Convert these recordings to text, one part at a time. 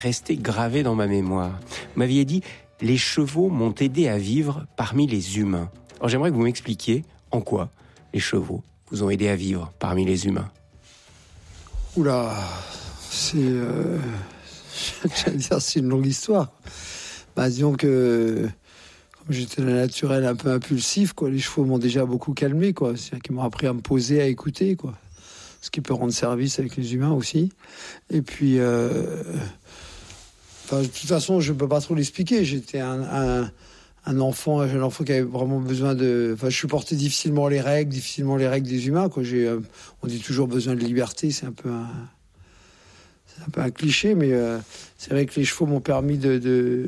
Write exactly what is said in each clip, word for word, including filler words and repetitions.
resté gravé dans ma mémoire. Vous m'aviez dit « Les chevaux m'ont aidé à vivre parmi les humains ». Alors j'aimerais que vous m'expliquiez en quoi les chevaux vous ont aidé à vivre parmi les humains. Oula, c'est... Euh, j'allais dire, c'est une longue histoire. Bah, disons que... Comme j'étais d'un naturel un peu impulsif, quoi, les chevaux m'ont déjà beaucoup calmé, quoi. C'est-à-dire qu'ils m'ont appris à me poser, à écouter, quoi. Ce qui peut rendre service avec les humains aussi. Et puis... Euh, enfin, de toute façon, je ne peux pas trop l'expliquer. J'étais un... un Un enfant, un jeune enfant qui avait vraiment besoin de... Enfin, je supportais difficilement les règles, difficilement les règles des humains, quoi. J'ai, euh, on dit toujours besoin de liberté, c'est un peu un, c'est un peu un cliché, mais euh, c'est vrai que les chevaux m'ont permis de, de,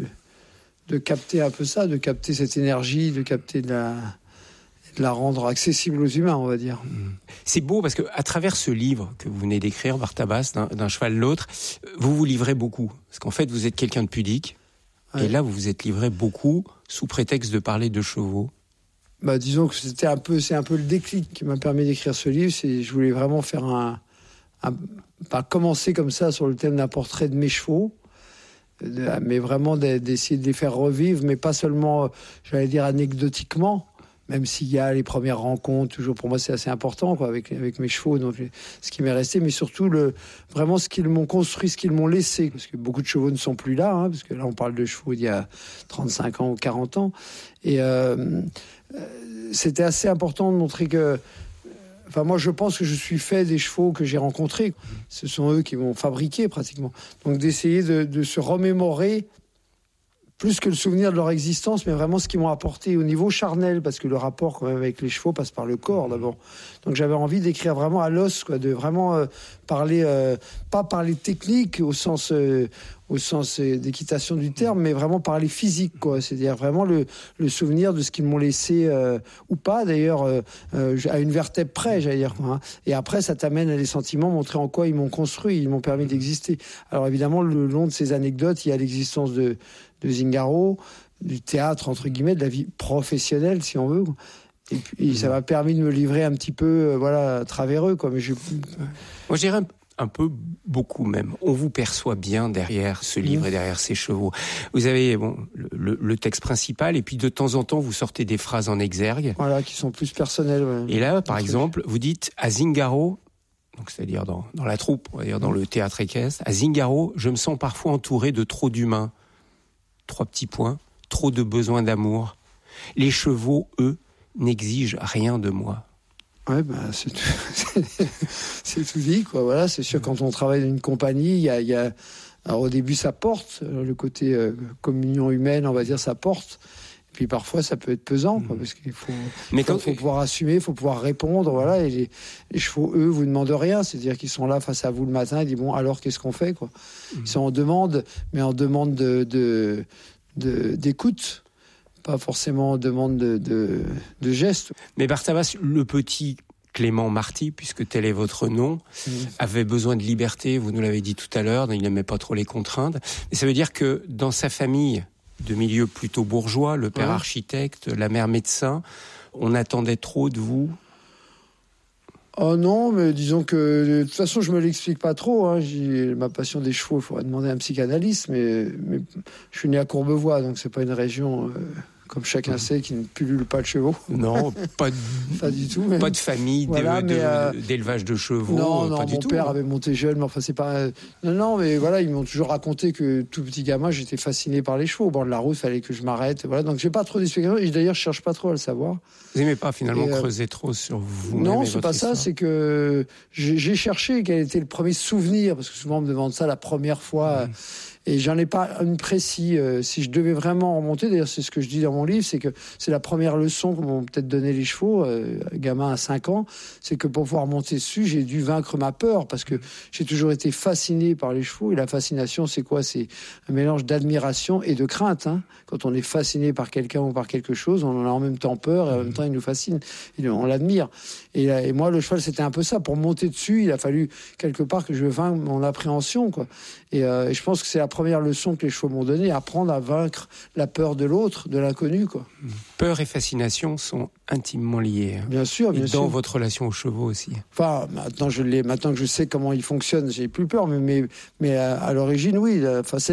de capter un peu ça, de capter cette énergie, de capter de la, de la rendre accessible aux humains, on va dire. C'est beau parce qu'à travers ce livre que vous venez d'écrire, Bartabas, d'un, d'un cheval à l'autre, vous vous livrez beaucoup. Parce qu'en fait, vous êtes quelqu'un de pudique. Ouais. Et là, vous vous êtes livré beaucoup sous prétexte de parler de chevaux. Bah, disons que c'était un peu, c'est un peu le déclic qui m'a permis d'écrire ce livre. C'est, je voulais vraiment faire un, un, pas commencer comme ça sur le thème d'un portrait de mes chevaux, de, mais vraiment d'essayer de les faire revivre, mais pas seulement, j'allais dire anecdotiquement. Même s'il y a les premières rencontres, toujours pour moi c'est assez important, quoi, avec, avec mes chevaux, donc ce qui m'est resté, mais surtout le, vraiment ce qu'ils m'ont construit, ce qu'ils m'ont laissé, parce que beaucoup de chevaux ne sont plus là, hein, parce que là on parle de chevaux il y a trente-cinq ans ou quarante ans, et euh, c'était assez important de montrer que, enfin moi je pense que je suis fait des chevaux que j'ai rencontrés, ce sont eux qui m'ont fabriqué pratiquement, donc d'essayer de, de se remémorer plus que le souvenir de leur existence, mais vraiment ce qu'ils m'ont apporté au niveau charnel, parce que le rapport quand même avec les chevaux passe par le corps d'abord. Donc j'avais envie d'écrire vraiment à l'os, quoi, de vraiment euh, parler, euh, pas parler technique au sens, euh, au sens euh, d'équitation du terme, mais vraiment parler physique, quoi. C'est-à-dire vraiment le, le souvenir de ce qu'ils m'ont laissé, euh, ou pas d'ailleurs, euh, euh, à une vertèbre près, j'allais dire, quoi, hein. Et après, ça t'amène à des sentiments, montrer en quoi ils m'ont construit, ils m'ont permis d'exister. Alors évidemment, le long de ces anecdotes, il y a l'existence de de Zingaro, du théâtre, entre guillemets, de la vie professionnelle, si on veut. Et puis, ça m'a permis de me livrer un petit peu, euh, voilà, à travers eux, quoi. Mais je... Moi, je dirais un, un peu, beaucoup même. On vous perçoit bien derrière ce livre mmh. et derrière ces chevaux. Vous avez, bon, le, le texte principal, et puis de temps en temps, vous sortez des phrases en exergue. Voilà, qui sont plus personnelles. Ouais. Et là, par exemple, vous dites à Zingaro, donc c'est-à-dire dans, dans la troupe, on va dire dans mmh. le théâtre équestre, à Zingaro, je me sens parfois entouré de trop d'humains. Trois petits points, trop de besoin d'amour. Les chevaux, eux, n'exigent rien de moi. Ouais, bah, c'est tout, c'est tout dit, quoi. Voilà, c'est sûr, quand on travaille dans une compagnie, il y a, y a, alors au début, ça porte, le côté euh, communion humaine, on va dire, ça porte. Et puis parfois, ça peut être pesant, quoi, parce qu'il faut, Mais quand... faut, faut pouvoir assumer, il faut pouvoir répondre, voilà. Et les, les chevaux, eux, vous demandent rien, c'est-à-dire qu'ils sont là face à vous le matin, ils disent bon, alors qu'est-ce qu'on fait, quoi. Ils sont en demande, mais en demande de, de, de d'écoute, pas forcément en demande de, de, de gestes. Mais Bartabas, le petit Clément Marty, puisque tel est votre nom, mmh. avait besoin de liberté, vous nous l'avez dit tout à l'heure, il n'aimait pas trop les contraintes. Et ça veut dire que dans sa famille de milieu plutôt bourgeois, le père ouais. architecte, la mère médecin, on attendait trop de vous? Oh non, mais disons que de toute façon, je me l'explique pas trop. Hein. J'ai ma passion des chevaux, il faudrait demander à un psychanalyste, mais, mais je suis né à Courbevoie, donc c'est pas une région... Euh... comme chacun sait, qui ne pullule pas de chevaux. Non, pas, de, pas du tout. Mais... Pas de famille voilà, de, de, euh... d'élevage de chevaux. Non, non, pas mon du tout. père avait monté jeune, mais enfin c'est pas. Non, non, mais voilà, ils m'ont toujours raconté que tout petit gamin, j'étais fasciné par les chevaux. Au bord de la route, il fallait que je m'arrête. Voilà, donc j'ai pas trop d'explications. Et d'ailleurs, je cherche pas trop à le savoir. Vous n'aimez pas finalement euh... creuser trop sur vous? Non, c'est pas histoire. ça. C'est que j'ai, j'ai cherché quel était le premier souvenir, parce que souvent on me demande ça la première fois. Mmh. Et j'en ai pas une précis. Euh, si je devais vraiment remonter, d'ailleurs c'est ce que je dis dans mon livre, c'est que c'est la première leçon que m'ont peut-être donné les chevaux, euh, gamin à cinq ans, c'est que pour pouvoir monter dessus, j'ai dû vaincre ma peur, parce que j'ai toujours été fasciné par les chevaux, et la fascination c'est quoi? C'est un mélange d'admiration et de crainte. Hein. Quand on est fasciné par quelqu'un ou par quelque chose, on en a en même temps peur, et en même temps il nous fascine, et on l'admire. Et, et moi le cheval c'était un peu ça, pour monter dessus, il a fallu quelque part que je vainque mon appréhension, quoi. Et, euh, et je pense que c'est la première leçon que les chevaux m'ont donnée, apprendre à vaincre la peur de l'autre, de l'inconnu, quoi. Peur et fascination sont intimement liés. Hein. Bien sûr, bien et sûr. dans votre relation aux chevaux aussi. Enfin, maintenant, je l'ai, maintenant que je sais comment ils fonctionnent, j'ai plus peur, mais, mais, mais à, à l'origine, oui. Enfin,